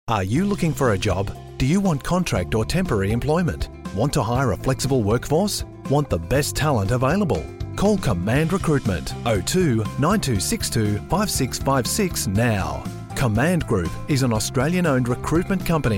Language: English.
Are you looking for a job? Do you want contract or temporary employment? Want to hire a flexible workforce? Want the best talent available? Call Command Recruitment 02 9262 5656 now. Command Group is an Australian-owned recruitment company